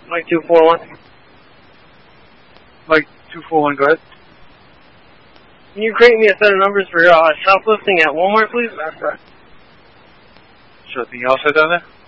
Mike 241. Mike 241, go ahead. Can you create me a set of numbers for shoplifting at Walmart, please? Sure thing. You all set down there?